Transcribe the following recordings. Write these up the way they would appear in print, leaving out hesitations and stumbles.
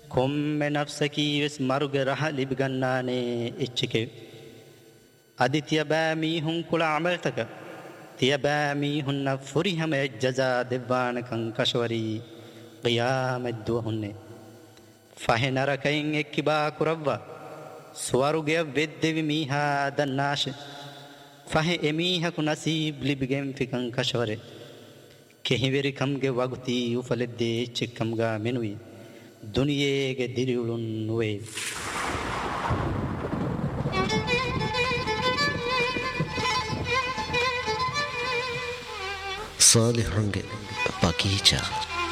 කොම්මෙ නෆ්සකී වෙස් මරුග රහ ලිබිගන්නානේ එච්චිකෙ අදිතිය බෑමීහුන් කුල අමල්තක තිය බෑමීහුන්න ෆුරිහම එජ්ජසා දෙවානකං කශවරී qiyaamedduhunne fahenarakain ekkiba kurawwa swaruge veddevi miha dannash fahe emiha ku nasib libgen fikan kashware kehiveri kamge waguti ufaledde chikkamga menui duniyege diriulun nuwe salihunge bagicha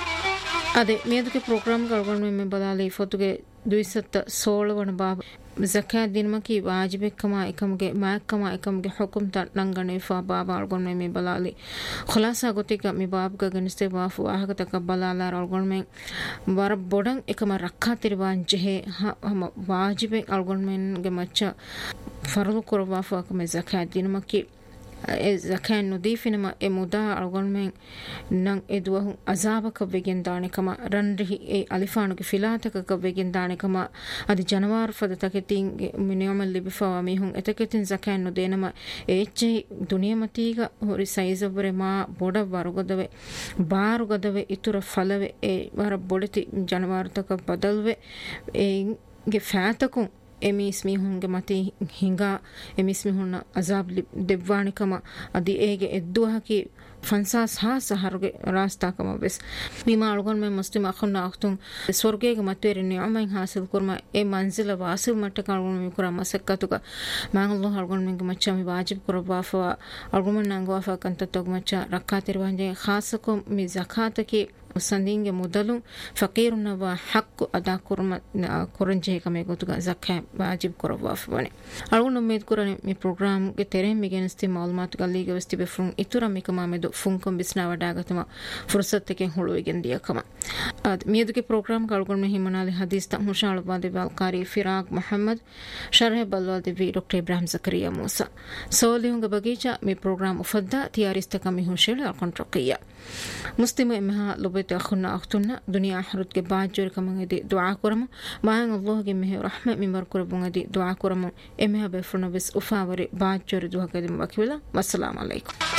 ಅದೇ ಮೇದಕ್ಕೆ ಪ್ರೋಗ್ರಾಮ್ಗಳು ಮೆಮ್ಮೆ ಬದಾಲಿ ಫೊತುಗೆ ದುಯಿಸತ್ತ ಸೋಳವಣ ಬಾಬ ज़कात दिन में की वाजिब कमा एकम के माक कमा एकम के हुक्म ता नंगने फा बाबा अलगन में बलाली खुलासा गोते का मी बाब का गनस्ते वाफ वाह का तक बलाला अलगन में बार बोडंग एकम रखा तिरवान जहे हम वाजिब अलगन में के मच्चा फर्ज कर वाफ का में ज़कात दिन में की ज़कात नुदीफिनमा ए मुदा अलगन में नंग ए दुआ अजाब का बेगिन दाने कमा रन रही ए अलिफान के फिलात का बेगिन दाने कमा अदि जनवार फद तक तीन मिनियमल लिबिफा मी हुं एतके तिन ज़कात नुदेनमा एचे दुनिया मतीगा होरि साइज बरे मा बोडा वारुगदवे बारुगदवे इतुर फलवे ए वर बोडति जनवार तक बदलवे ए गे फैतकु එමිස් මිහුන්ගේ මතේ හිඟා එමිස් මිහුන්න අසාබ් දෙවවානිකම අදි ඒගේ එද්දුවහකි ෆන්සාස් හා සහරුගේ රාස්තාකම වෙස් බිමා අලුගන් මේ මුස්ලිම් අඛුන්න අඛතුන් ස්වර්ගයේ මතේර නියමෙන් හාසිල් කුර්ම ඒ මන්සිල වාසිල් මට කලුන් මි කුරා මසක්කතුක මාන් අල්ලාහ් අලුගන් මෙන්ගේ මච්චා මි වාජිබ් කුරබාෆා අලුගන් නංගවාෆා කන්ත තොග මච්චා රක්කාතිර වංජේ ખાસකෝ මි ज़कातකි උසන්දින්ගේ මුදලු ෆකීරුනව හක්කු අදා කුර්ම කුරන්ජේ කමේ ගොතුක ज़කාත් වාජිබ් කුරබාෆා අලුගන් මෙත් කුරනේ මි ප්‍රෝග්‍රෑම් ගේ තෙරෙන් මිගෙනස්ති මාලුමාත් ගල්ලීගේ වෙස්ති බෙෆුන් ඉතුරු මිකම මෙදු ಫುಂಕಂ ಬಿಸ್ನಾವಡಾಗತಮ ಫುರ್ಸತ್ತಕ್ಕೆ ಹುಳುವಿಗೆಂದಿಯಕಮ ಮಿಯದುಗೆ ಪ್ರೋಗ್ರಾಮ್ ಕಳ್ಗೊಂಡ ಹಿಮನಾಲಿ ಹದೀಸ್ ತ ಹುಶಾಳ ಬಾದೆ ಬಾಲ್ಕಾರಿ ಫಿರಾಕ್ ಮೊಹಮ್ಮದ್ ಶರಹ ಬಲ್ವಾದಿ ವಿ ಡಾಕ್ಟರ್ ಇಬ್ರಾಹಿಂ ಜಕರಿಯಾ ಮೂಸಾ ಸೋಲಿಹುಂಗ ಬಗೀಚಾ ಮಿ ಪ್ರೋಗ್ರಾಮ್ ಉಫದ್ದ ತಿಯಾರಿಸ್ತ ಕಮಿ ಹುಶೇಳ ಅಲ್ಕೊಂಟ್ರಕಿಯ ಮುಸ್ಲಿಮ ಎಮಹ ಲುಬೈತ ಅಖುನ್ನ ಅಖ್ತುನ್ನ ದುನಿಯಾ ಹರುತ್ಗೆ ಬಾಜೋರಿ ಕಮಂಗದಿ ದುಆ ಕುರಮ ಮಾಯಂ ಅಲ್ಲಾಹ್ಗೆ ಮೆಹ ರಹಮ ಮಿಂಬರ್ ಕುರಬುಂಗದಿ ದುಆ ಕುರಮ ಎಮಹ ಬೆಫುನ ಬಿಸ್ ಉಫಾವರಿ ಬಾಜೋರಿ ದುಹಕದಿ ಮಕಿವಲ ವಸ್ಸಲಾಮು ಅಲೈಕುಂ